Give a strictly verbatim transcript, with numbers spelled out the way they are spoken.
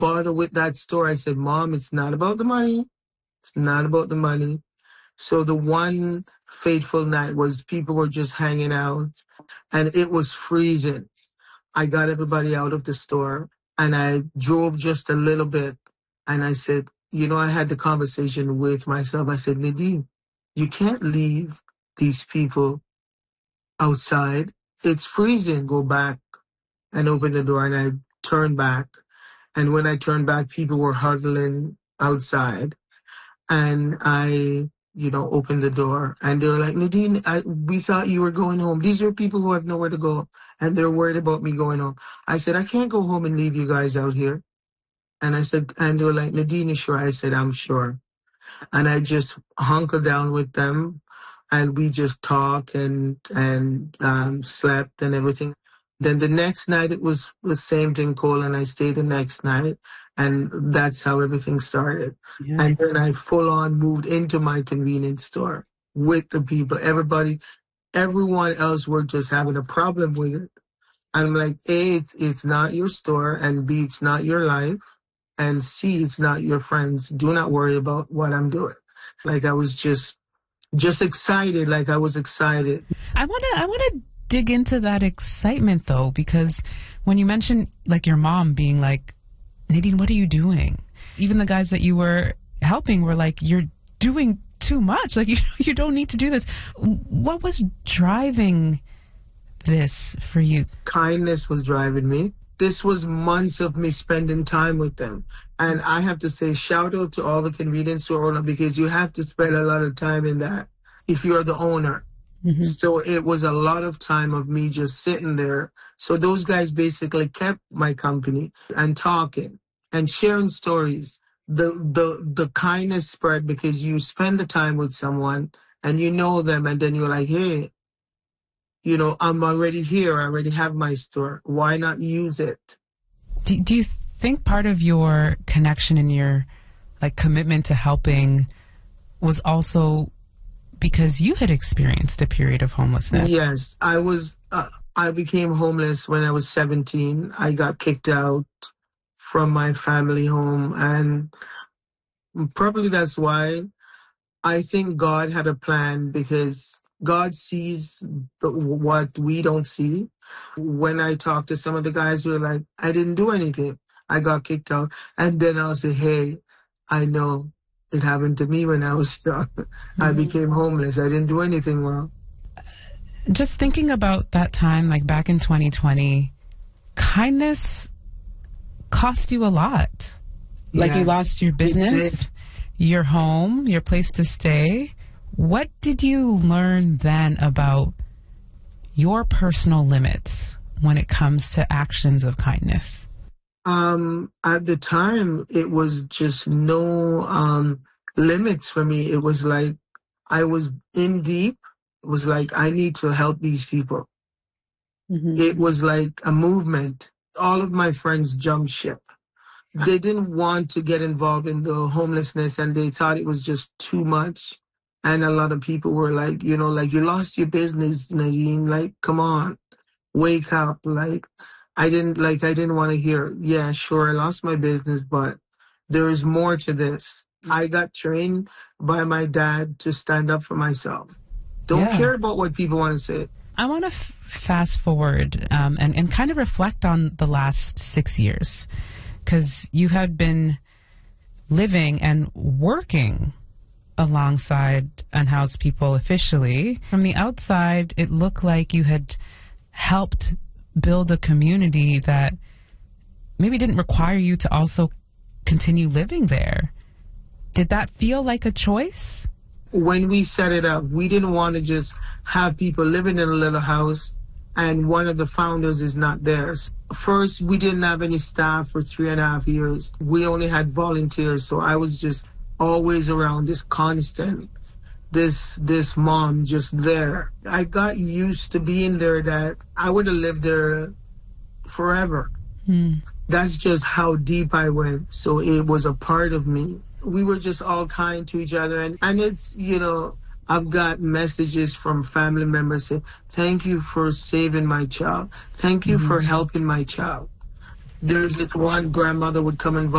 bother with that store. I said, Mom, it's not about the money. It's not about the money. So the one fateful night was people were just hanging out and it was freezing. I got everybody out of the store and I drove just a little bit. And I said, you know, I had the conversation with myself. I said, Nadine, you can't leave these people outside. It's freezing. Go back and open the door. And I turned back. And when I turned back, people were huddling outside. And I, you know, opened the door. And they were like, Nadine, I, we thought you were going home. These are people who have nowhere to go. And they're worried about me going home. I said, I can't go home and leave you guys out here. And I said, and they were like, Nadine, you sure? I said, I'm sure. And I just hunkered down with them. And we just talked and, and um, slept and everything. Then the next night, it was the same thing, Cole, and I stayed the next night. And that's how everything started. Yeah. And then I full on moved into my convenience store with the people. Everybody, everyone else were just having a problem with it. I'm like, A, it's, it's not your store, and B, it's not your life, and C, it's not your friends. Do not worry about what I'm doing. Like I was just, just excited, like I was excited. I want to, I want to dig into that excitement though, because when you mentioned like your mom being like, Nadine, what are you doing? Even the guys that you were helping were like, you're doing too much. Like you, you don't need to do this. What was driving this for you? Kindness was driving me. This was months of me spending time with them. And I have to say, shout out to all the convenience store owners, because you have to spend a lot of time in that if you're the owner. Mm-hmm. So it was a lot of time of me just sitting there. So those guys basically kept my company and talking and sharing stories. The, the, the kindness spread because you spend the time with someone and you know them, and then you're like, hey, you know, I'm already here. I already have my store. Why not use it? Do, do you think part of your connection and your like commitment to helping was also because you had experienced a period of homelessness? Yes, I was. Uh, I became homeless when I was seventeen. I got kicked out from my family home, and probably that's why I think God had a plan, because God sees the, what we don't see. When I talk to some of the guys who are like, I didn't do anything. I got kicked out. And then I'll say, hey, I know it happened to me when I was young. Mm-hmm. I became homeless. I didn't do anything wrong. Just thinking about that time, like back in twenty twenty, kindness cost you a lot. Like yes, you lost your business, your home, your place to stay. What did you learn then about your personal limits when it comes to actions of kindness? Um, at the time, it was just no um, limits for me. It was like I was in deep. It was like, I need to help these people. Mm-hmm. It was like a movement. All of my friends jumped ship. They didn't want to get involved in the homelessness, and they thought it was just too much. And a lot of people were like, you know, like, you lost your business, Nadine. Like, come on, wake up. Like, I didn't, like, I didn't want to hear, yeah, sure, I lost my business, but there is more to this. I got trained by my dad to stand up for myself. Don't yeah. care about what people want to say. I want to f- fast forward um, and, and kind of reflect on the last six years, because you had been living and working alongside unhoused people officially. From the outside, it looked like you had helped build a community that maybe didn't require you to also continue living there. Did that feel like a choice? When we set it up, we didn't want to just have people living in a little house and one of the founders is not theirs. First, we didn't have any staff for three and a half years. We only had volunteers, so I was just always around, this constant, this this mom just there. I got used to being there that I would have lived there forever. Hmm. That's just how deep I went. So it was a part of me. We were just all kind to each other. And, and it's, you know, I've got messages from family members saying, thank you for saving my child. Thank you mm-hmm. for helping my child. There's this one grandmother would come and